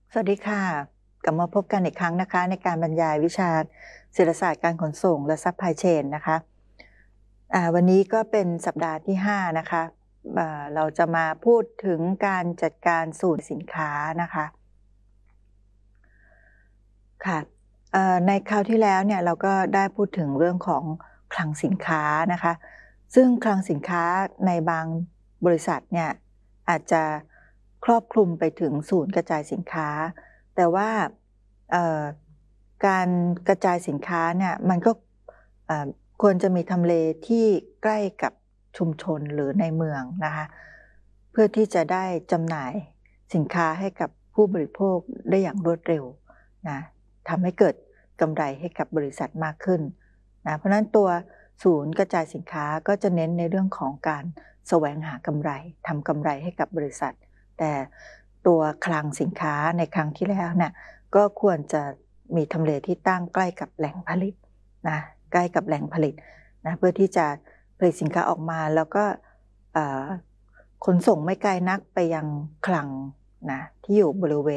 สวัสดีค่ะกลับมาพบกันอีกครั้งนะคะในการบรรยายวิชาเศรษฐศาสตร์การขนส่งและซัพพลายเชนนะคะวันนี้ก็เป็นสัปดาห์ที่5นะคะเราจะมาพูดถึงการจัดการศูนย์สินค้านะคะค่ะในคราวที่แล้วเนี่ยเราก็ได้พูดถึงเรื่องของคลังสินค้านะคะซึ่งคลังสินค้าในบางบริษัทเนี่ยอาจจะครอบคลุมไปถึงศูนย์กระจายสินค้าแต่ว่าการกระจายสินค้าเนี่ยมันก็ควรจะมีทำเลที่ใกล้กับชุมชนหรือในเมืองนะคะเพื่อที่จะได้จำหน่ายสินค้าให้กับผู้บริโภคได้อย่างรวดเร็วนะทำให้เกิดกำไรให้กับบริษัทมากขึ้นนะเพราะนั้นตัวศูนย์กระจายสินค้าก็จะเน้นในเรื่องของการแสวงหากำไรทำกำไรให้กับบริษัทแต่ตัวคลังสินค้าในครั้งที่แล้วเนี่ยก็ควรจะมีทำเลที่ตั้งใกล้กับแหล่งผลิตนะใกล้กับแหล่งผลิตนะเพื่อที่จะผลิตสินค้าออกมาแล้วก็ขนส่งไม่ไกลนักไปยังคลังนะที่อยู่บริเว